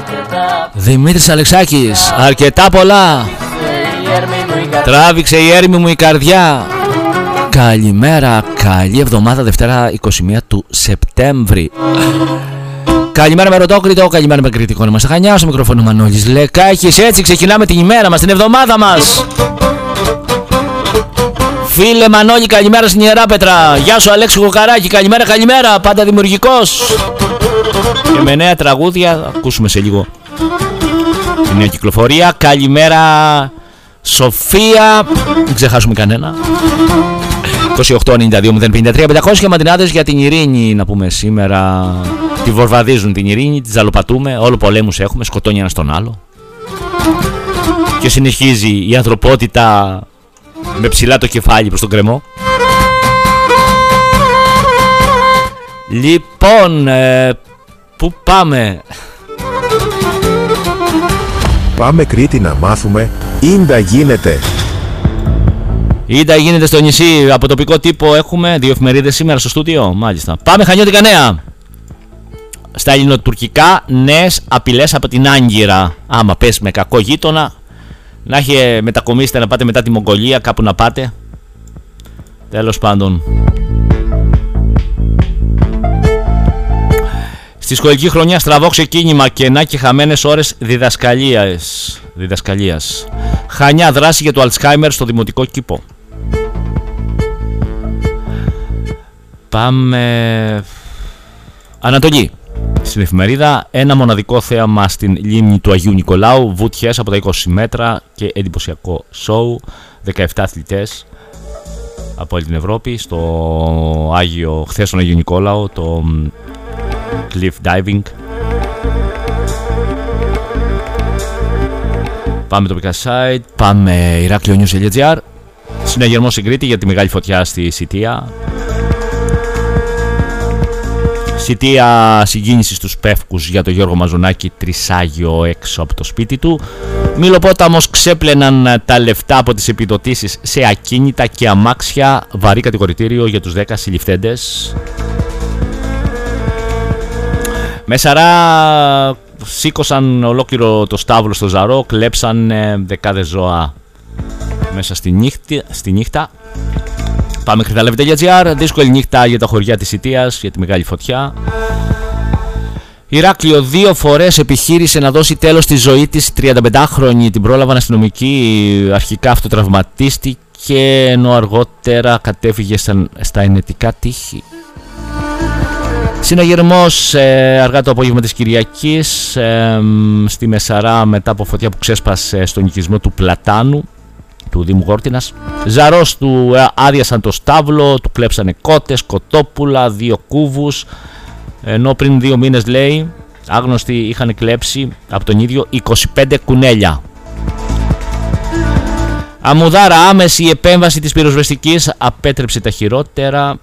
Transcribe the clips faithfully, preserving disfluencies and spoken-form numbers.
Δημήτρης Αλεξάκης, αρκετά πολλά. Τράβηξε η έρμη μου η καρδιά. Καλημέρα, καλή εβδομάδα, Δευτέρα είκοσι μία του Σεπτέμβρη. Καλημέρα με Ροδόκριτο, καλημέρα με κριτικό να μας Χανιά, στο μικρόφωνο Μανώλης Λεκάκης. Έτσι ξεκινάμε την ημέρα μας, την εβδομάδα μας. Φίλε Μανώλη, καλημέρα στην Ιεράπετρα. Γεια σου Αλέξη Κοκαράκη, καλημέρα, καλημέρα, πάντα δημιουργικός. Και με νέα τραγούδια, θα ακούσουμε σε λίγο τη νέα κυκλοφορία. Καλημέρα Σοφία, μην ξεχάσουμε κανένα. είκοσι οκτώ ενενήντα δύο μηδέν πενήντα τρία πεντακόσια μαντινάδες για την ειρήνη να πούμε σήμερα. Τη βορβαδίζουν την ειρήνη, τη ζαλοπατούμε, όλο πολέμους έχουμε, σκοτώνει ένα τον άλλο. Και συνεχίζει η ανθρωπότητα με ψηλά το κεφάλι προς τον κρεμό. Λοιπόν, ε, πού πάμε? Πάμε Κρήτη να μάθουμε. Ίντα γίνεται. Ίντα γίνεται στο νησί. Από τοπικό τύπο έχουμε δύο εφημερίδες σήμερα στο στούντιο. Μάλιστα. Πάμε Χανιώτικα νέα. Στα ελληνοτουρκικά, νέες απειλές από την Άγκυρα. Άμα πες με κακό γείτονα, να έχει μετακομίσετε να πάτε μετά τη Μογγολία, κάπου να πάτε. Τέλος πάντων. Στη σχολική χρονιά στραβό ξεκίνημα, κενά και χαμένες ώρες διδασκαλίας. διδασκαλίας. Χανιά, δράση για το Αλτσχάιμερ στο δημοτικό κήπο. Πάμε Ανατολή. Στην εφημερίδα, ένα μοναδικό θέαμα στην λίμνη του Αγίου Νικολάου, βουτιές από τα είκοσι μέτρα και εντυπωσιακό σοου, δεκαεπτά αθλητές από όλη την Ευρώπη στο Άγιο, χθες στον Αγίο Νικόλαο, το cliff diving. Πάμε τοπικά site, πάμε ηράκλειο-news.gr. Συναγερμός στην Κρήτη για τη μεγάλη φωτιά στη Σιτία. Σιτία, συγκίνηση στους Πεύκους για τον Γιώργο Μαζονάκη, τρισάγιο έξω από το σπίτι του. Μήλοπόταμος, ξέπλαιναν τα λεφτά από τις επιδοτήσεις σε ακίνητα και αμάξια, βαρύ κατηγορητήριο για τους δέκα συλληφθέντες. Μεσαρά σήκωσαν ολόκληρο το στάβλο στο Ζαρό, κλέψαν δεκάδες ζώα μέσα στη νύχτα. Στη νύχτα. Πάμε κρυθαλεύει.gr, δύσκολη νύχτα για τα χωριά της Σιτίας, για τη μεγάλη φωτιά. Ηράκλειο, δύο φορές επιχείρησε να δώσει τέλος στη ζωή της τριανταπεντάχρονη. Την πρόλαβαν αστυνομικοί, αρχικά αυτοτραυματίστηκε, ενώ αργότερα κατέφυγε στα, στα ενετικά τείχη. Συναγερμός ε, αργά το απόγευμα της Κυριακής ε, στη Μεσαρά μετά από φωτιά που ξέσπασε στον οικισμό του Πλατάνου του Δήμου Γόρτινας. Ζαρός του ε, άδειασαν το στάβλο, του κλέψανε κότες, κοτόπουλα, δύο κούβους, ενώ πριν δύο μήνες λέει άγνωστοι είχαν κλέψει από τον ίδιο είκοσι πέντε κουνέλια. Αμμουδάρα, άμεση επέμβαση της πυροσβεστικής απέτρεψε τα χειρότερα.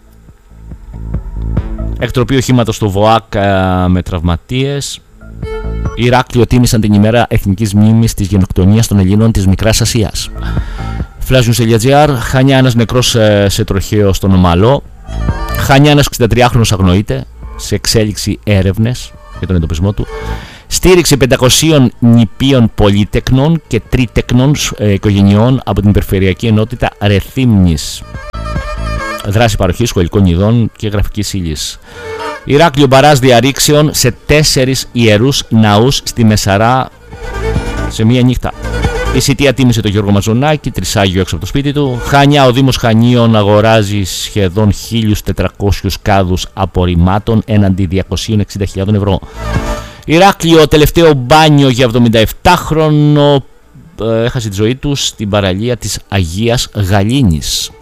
Εκτροπή οχήματος του ΒΟΑΚ ε, με τραυματίες. Ηράκλειο, τίμησαν την ημέρα εθνικής μνήμης της γενοκτονίας των Ελλήνων της Μικράς Ασίας. Flash.gr, Χανιά, ένας νεκρός ε, σε τροχαίο στον Ομαλό. Χανιά, ένας εξηντατριάχρονος αγνοείται, σε εξέλιξη έρευνες για τον εντοπισμό του. Στήριξη πεντακοσίων νηπίων πολύτεκνων και τρίτεκνων ε, οικογενειών από την Περιφερειακή Ενότητα Ρεθύμνης. Δράση παροχής σχολικών ειδών και γραφικής ύλης. Ηράκλειο, μπαράζ διαρρήξεων σε τέσσερις ιερούς ναούς στη Μεσαρά σε μία νύχτα. Η Σιτία τίμησε τον Γιώργο Μαζονάκη, τρισάγιο έξω από το σπίτι του. Χανιά, ο Δήμος Χανίων αγοράζει σχεδόν χίλιους τετρακόσιους κάδους απορριμμάτων έναντι διακόσιες εξήντα χιλιάδες ευρώ. Ηράκλειο, τελευταίο μπάνιο για εβδομηνταεπτάχρονο έχασε τη ζωή του στην παραλία της Αγίας Γαλήνης.